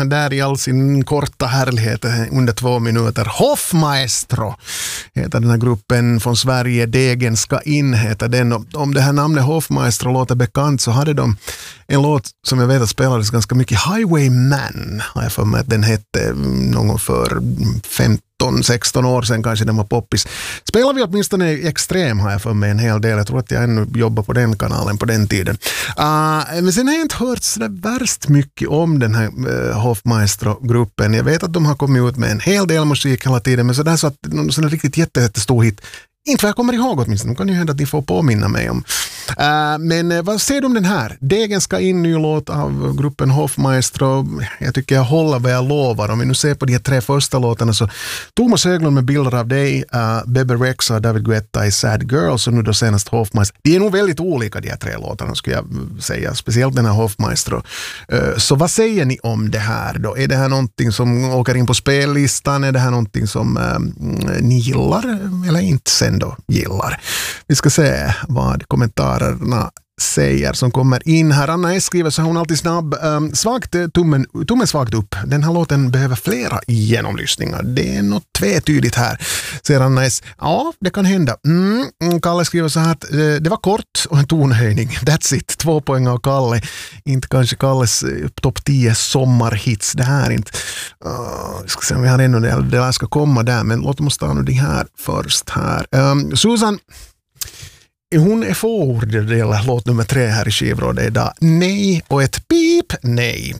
där i all sin korta härlighet under 2 minuter. Hofmaestro heter den här gruppen från Sverige. Degen ska in heter den. Och om det här namnet Hofmaestro låter bekant så hade de en låt som jag vet att spelades ganska mycket. Highwayman har jag för mig att den hette någon för 15-16 år sedan kanske den var poppis. Spelar vi åtminstone Extrem har jag för mig en hel del. Jag tror att jag ännu jobbar på den kanalen på den tiden. Men sen har jag inte hört så värst mycket om den här Hofmaestro-gruppen. Jag vet att de har kommit ut med en hel del musik hela tiden, men så att någon sån riktigt jättestor hit inte vad jag kommer ihåg åtminstone. De kan ju hända att ni får påminna mig om. Men vad säger du om den här? Degen ska in ny låt av gruppen Hofmaestro. Jag tycker jag håller vad jag lovar. Om vi nu ser på de här 3 första låtarna så Thomas Höglund med Bilder av dig, Bebe Rexha och David Guetta i Sad Girls och nu då senast Hofmaestro. De är nog väldigt olika de här 3 låtarna skulle jag säga. Speciellt den här Hofmaestro. Så vad säger ni om det här då? Är det här någonting som åker in på spellistan? Är det här någonting som ni gillar eller inte sen då gillar? Vi ska se vad kommentarerna säger som kommer in här. Anna S skriver så hon alltid snabb. Svagt, tummen svagt upp. Den här låten behöver flera genomlyssningar. Det är något tvetydigt här. Säger Anna S. Ja, det kan hända. Kalle skriver så här att det var kort och en tonhöjning. That's it. 2 poäng av Kalle. Inte kanske Kalles topp 10 sommarhits. Det här är inte. Ska se om vi har ännu det där ska komma där. Men låt oss ta nu det här först här. Susan hon är förord det gäller låt nummer 3 här i skivrådet idag. Nej och ett pip, nej.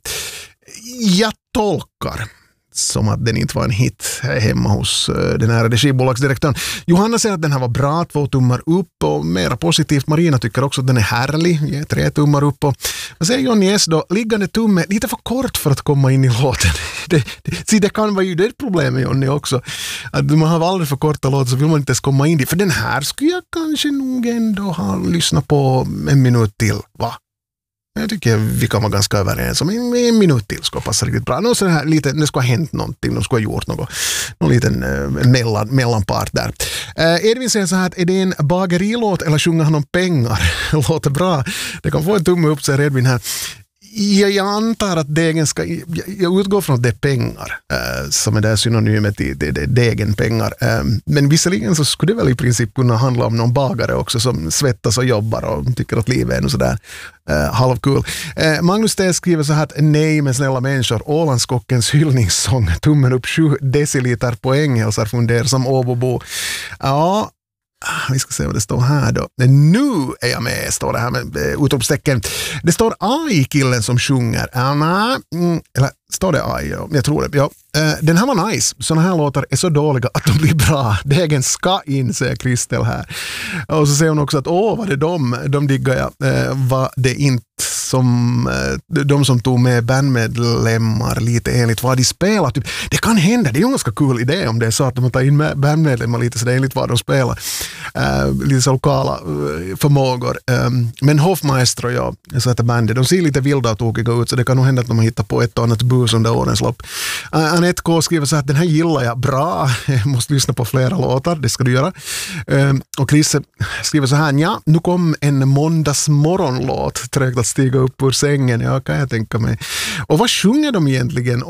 Jag tolkar som att den inte var en hit hemma hos den här skivbolagsdirektören. Johanna säger att den här var bra, 2 tummar upp och mera positivt. Marina tycker också att den är härlig, ger 3 tummar upp. Och vad säger Johnny S då? Liggande tumme, lite för kort för att komma in i låten. Det kan vara ju det problemet Johnny också. Att man har aldrig för korta låtar så vill man inte ens komma in i. För den här skulle jag kanske nog ändå ha lyssnat på 1 minut till, va? Jag tycker vi kan vara ganska överens om 1 minut till ska passa riktigt bra. Någon sån här lite, det ska ha hänt någonting, de ska ha gjort någon liten mellanpart där. Edvin säger så här att är det en bagerilåt eller sjunger han om pengar? Låter bra. Det kan få en tumme upp, säger Edvin här. Jag antar att degen ska, jag utgår från att det är pengar som är det synonymet till degen pengar. Men visserligen så skulle det väl i princip kunna handla om någon bagare också som svettas och jobbar och tycker att livet är sådär halvkul. Magnus T skriver så här att nej men snälla människor, Ålandskockens hyllningssång, tummen upp 7 deciliter poäng hälsar funderar som Åbobo. Ja, vi ska se vad det står här då. Nu är jag med, står det här med utropstecken. Det står AI-killen som sjunger. Eller står det AI? Jag tror det. Ja. Den här var nice. Såna här låtar är så dåliga att de blir bra. Degen ska in, säger Kristel här. Och så säger hon också att vad det de diggar jag. Var det inte som de som tog med bandmedlemmar lite enligt vad de spelar. Typ. Det kan hända, det är ju en ganska kul idé om det är så att de tar in med bandmedlemmar lite så det är enligt vad de spelar. Lite så lokala förmågor. Men Hofmaestro, ja, så heter bandet, de ser lite vilda och tokiga ut så det kan nog hända att de har hittat på ett och annat bus under årens lopp. Anette K skriver så att den här gillar jag bra. Jag måste lyssna på flera låtar, det ska du göra. Och Chris skriver så här, ja, nu kom en måndagsmorgonlåt, trögt att stiga upp ur sängen, ja kan jag tänka mig. Och vad sjunger de egentligen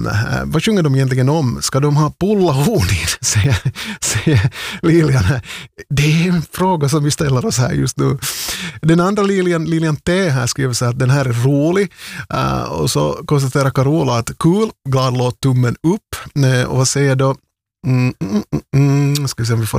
om? Ska de ha pulla honin? Säger Lilian. Det är en fråga som vi ställer oss här just nu. Den andra Lilian T här skriver så att den här är rolig. Och så konstaterar Carola att cool, glad låt, tummen upp. Och vad säger då? Ska vi se om vi får